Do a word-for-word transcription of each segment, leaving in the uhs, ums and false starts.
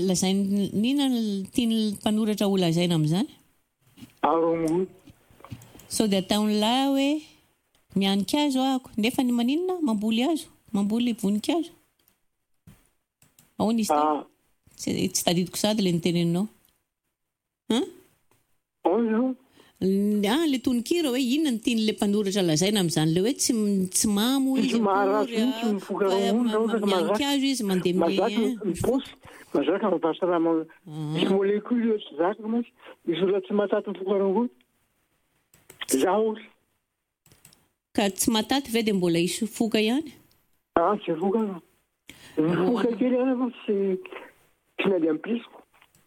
lazainy ninona tiany mpanoratra ho lazaina amin'izany? Aromo. So dia ataony lahy hoe mihanin-kazo ahako nefa ny maninona mamboly hazo, mamboly voninkazo. Ahoana izy teo? Tsy tsy tadidiko sady ilay niteneninao. Hã? Ono. Ah, le tononkira hoe inona ny tian'ilay mpanoratra lazaina amin'izany le hoe tsy tsy mamo izy mihanin-kazo izy mandeha miposy mazaka mampahasalama misy molécule tsy zaka moa misy olona tsy mahataty mifokarangony zaho ka tsy mahataty ve dia mbola hisy foka ihany? Ah, tsy foka mifoka kely ihany fa tsy tsy maindeha ampisiko.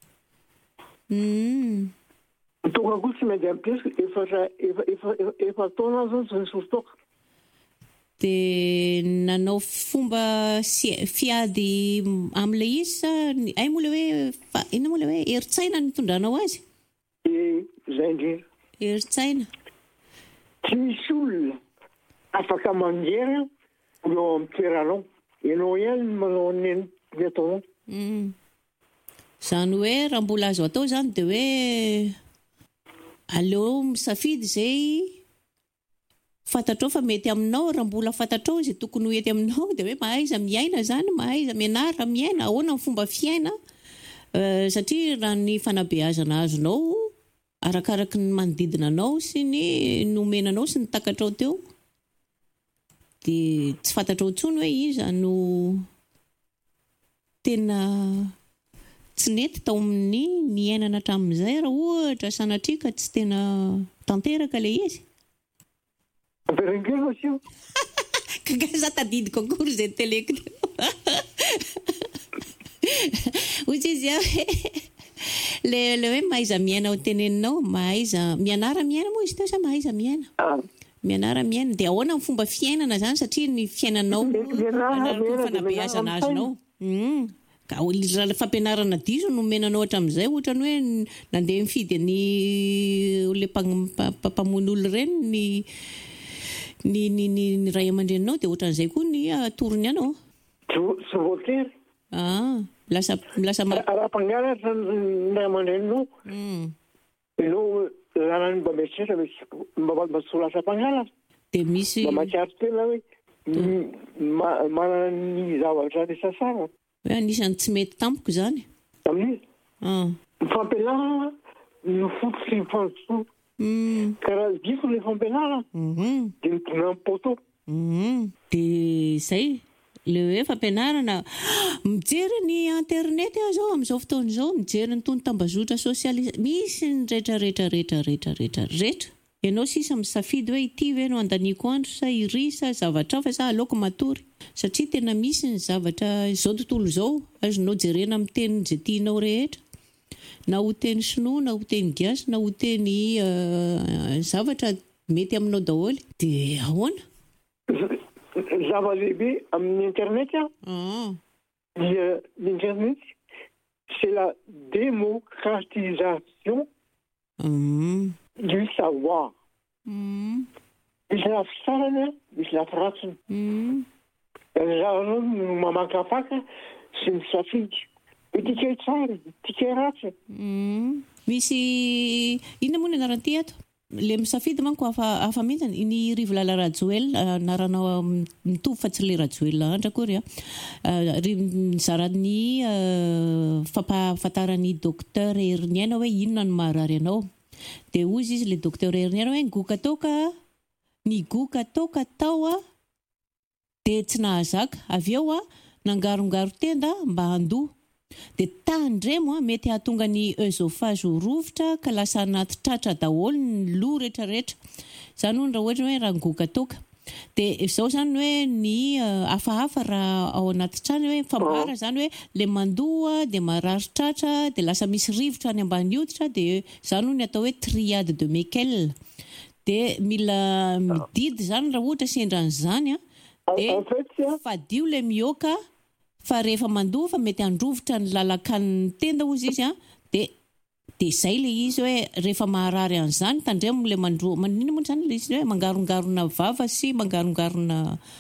Toka koa tsy maindeha ampisiko efa taona zao tsy nisy toka. Dia nanao fomba fiady amin'ilay izy sa ay moa ilay hoe inona moa ilay hoe herin-tsaina nitondranao azy? Eh, izay indrindra. Herin-tsaina. Tsy misy olona afaka mangery eo amin'ny toeranao. Ianao ihany manao ny ataonao. Izany hoe raha mbola azo atao izany dia hoe aleo misafidy izay fantatrao fa mety aminao. Raha mbola fantatrao izay tokony ho ety aminao dia hoe mahaiza miaina izany, mahaiza mianara miaina, ahoana ny fomba fiaina. Satria raha ny fanabeazana azonao arakaraka ny manodidina anao sy ny nomenanao sy ny takatrao teo dia tsy fantatrao intsony hoe iza no tena tsy nety tao amin'ny ny iainana hatramin'izay raha ohatra sanatria ka tsy tena tanteraka ilay izy. Amperenkely sio. Kagaza tadidiko akory izay teleko teo. Ozy izy hoe le le hoe mahaiza miaina ho teneninao, mahaiza mianara miaina moa izy teo sa mahaiza miaina? Mianara miaina dia ahoana ny fomba fiainana izany satria ny fiainanao fanabeazana azonao. Ka raha fampianarana diso no menanao hatramin'izay ohatra ny hoe nandeha mifidy ny le mpamono olona ireny ny ny ny ny ray aman-dreninao dia ohatran'izay koa ny atorony anao. Tsy voatery. Ah, lasa lasa ara-pangalatra ny ray aman-dreninao. Ianao lànany mba mieritreritra mba tsy ho lasa mpangalatra. Dia misy mba mahatsiaro tena hoe manana ny zavatra rehetra sara. Hoe anisany tsy mety tampoko izany. Amin'izy. Ny fampianarana no fototra ny fandrosoana. Karaha diso ilay fampianarana dia mitondra amin'ny poto. Dia izay le hoe fampianarana mijery ny internet zao amin'izao fotoana izao, mijery ny tony tambazotra sosialista misy ny rehetra rehetra rehetra rehetra rehetra rehetra. Ianao sisa misafidy hoe ity ve no andaniko andro sa iry sa zavatra fa sa aleoko matory satria tena misy ny zavatra izao tontolo izao azonao jerena amin'ny teny izay tianao rehetra na ho teny sinoa na ho teny gasy na ho teny zavatra mety aminao daholo dia ahoana? Zava-lehibe amin'ny internet dia l'internet c'est la démocratisation du savoir. Misy lafy sarany, misy lafy ratsiny. Zaho no mamakafaka sy misafidy. Ity tsara, ity ratsy. Misy inona moa ny anaran'ity ato? Le misafidy manko hafa mihitsy ny Rivolala Rajoel anaranao mitovy fa tsy le Rajoel andra akory zarany fampahafantarany docteur Herniana hoe inona no maharary anao. Dia ozy izy le docteur Herniana hoe goka toka ny goka toka tao a dia tsy nahazaka avy eo a nangarongaro tenda mba handoa dia tandremo a mety hahatonga ny œsophage ho rovitra ka lasa anaty tratra daholo ny loha rehetra rehetra. Izany hono raha ohatra hoe raha goka toka dia izao izany hoe ny hafahafa raha ao anaty trano hoe fambara izany hoe le mandoa dia marary tratra dia lasa misy rivotra any ambany hoditra dia izany hono ny atao hoe triade de Meckel. Dia mila mididy izany raha ohatra sendran'izany a dia fadio le mioka fa rehefa mandoa fa mety handrovitra ny lalakan'ny tenda ozy izy a dia dia izay le izy hoe rehefa maharary an'izany tandremo le mandro manino moa izany le izy hoe mangarongarona vava sy mangarongarona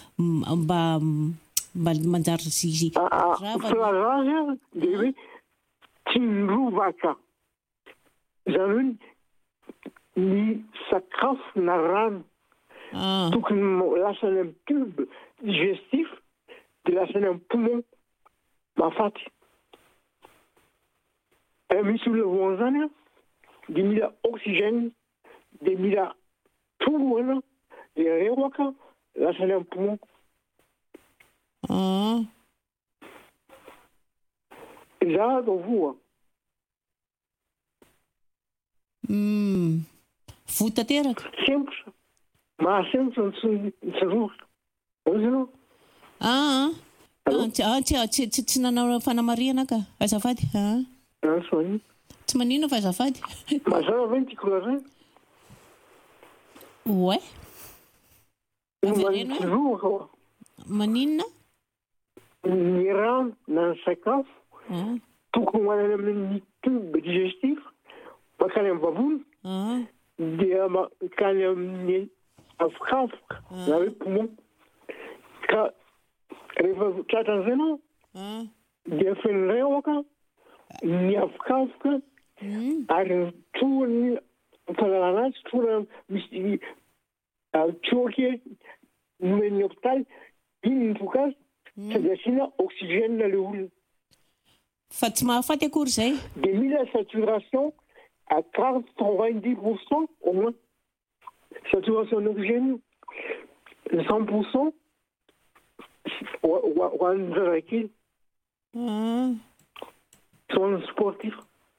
mba mba manjary zizy rava dia hoe tindrovaka. Izany hoe ny sakafo na rano tokony lasany amin'ny tube digestif dia lasany amin'ny poumon mahafaty. Misy olona voan'izany a dia mila oxygène dia mila torohana dia rehaka lasany amin'ny poumon. Ah. Za atao voa. Mm. Votateraka. Sempotra. Mahasempotra ny tsaroka. Ozinao? Ah. Ah, tsy tsy nanao fanamarihana ka azafady. Ah. Ah, soani. Tsy manino fa azafady. Mazava ve ty courage? Ouais. Avereno. Maninona? Ny rano na ny sakafo tokony hoanany amin'ny tube digestif makany amin'ny vavony dia makany amin'ny avokafoka na hoe poumon. Ka rehefa tratran'izay anao dia feno rehaka ny avokafoka ary ny tohany fanalana azy tohana misy tioky nomen'ny hôpitaly iny nytoka azy sady asiana oxygène le olona. Fa tsy mahafaty akory zay. Dia mila saturation à quatre-vingt-dix pour cent au moins. Saturation d'oxygène cent pour cent ho an'ny zazakely. Ho an'ny sportif.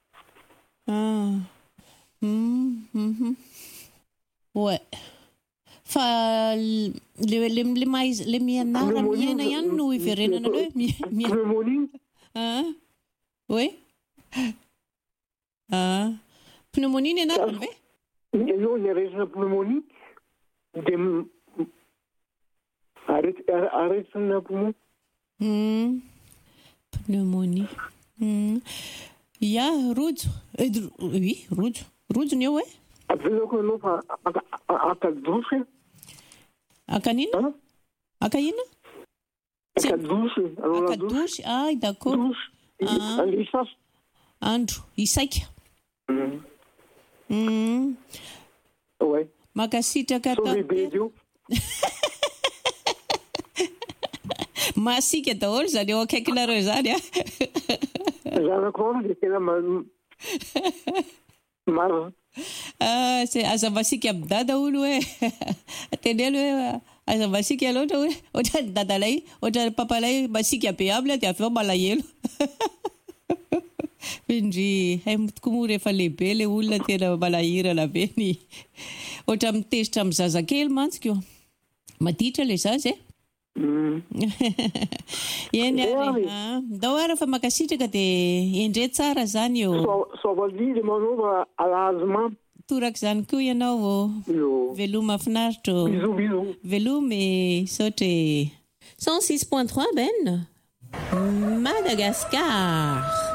Ouais. Fa le le le mais le mianara miaina ihany no iverenana hoe pneumonie. Ah. Oui. Ah. Pneumonie ni anarany ve? Io ny resina pneumonie dia aretina poumon. Mm. Pneumonie. Mm. Ya, rojo. Oui, rojo. Rojo ni hoe? Avelako anao fa akadosy. Akanina? Akaina? Akadosy. Akadosy. Ah, d'accord. Ah. Andro, isaika. Mm. Mm. Ouais. Makasitraka ta. Masika daholo zany eo akaikinareo zany a. Zanako dia tena maro. Ah, c'est aza masika amin'ny dada olo hoe. Tenelo hoe aza masika loatra hoe ohatry ny dadalay, ohatry ny papalay masika be aminy dia avy eo malahelo. Indry hay tokoa rehefa lehibe le olona tena malahirana be ny ohatry mitezitra amin'ny zazakely mantsika io. Maditra le zaza e. Eny ary. Ndao ara fa makasitraka dia endre tsara zany io. Soavaly manova alazima. Toraka zany koa ianao. Veloma mahafinaritra. Bisous bisous. Veloma saotra cent six point trois Ben. Madagascar.